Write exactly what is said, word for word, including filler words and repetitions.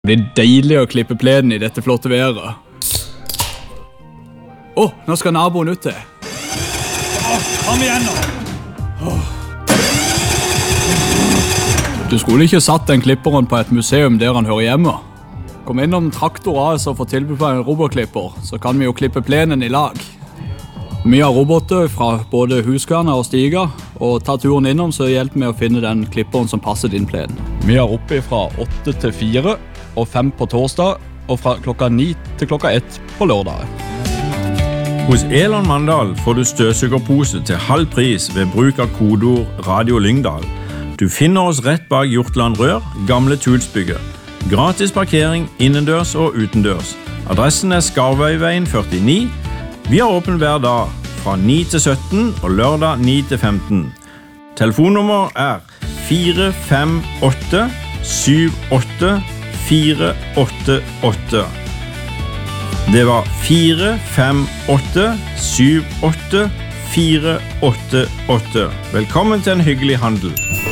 Det blir deilig å klippe plenen i dette flotte været. Åh, oh, nå skal naboen ut til. Åh, kom igjen nå. Oh. Du skulle ikke satt den klipperen på et museum der han hører hjemme. Kom innom Traktor A S og få tilbud på en robotklipper, så kan vi jo klippe plenen i lag. Vi har roboter fra både Husqvarna og Stiga, og ta turen innom så hjelper vi å finne den klipperen som passer din plen. Vi har oppe fra åtte til fire, og fem på torsdag, og fra klokka ni til klokka ett på lørdag. Hos Elon Mandal får du støvsugerpose til halv pris ved bruk av kodeord Radio Lyngdal. Du finner oss rett bak Hjortland Rør, gamle Tulsbygget. Gratis parkering innendørs og utendørs. Adressen er Skarvøyveien førtini. Vi har åpen hver dag fra ni til sytten og lørdag ni til femten. Telefonnummer er fire fem åtte syv åtte fire åtte åtte. Det var fire fem åtte syv åtte fire åtte åtte. Velkommen til en hyggelig handel.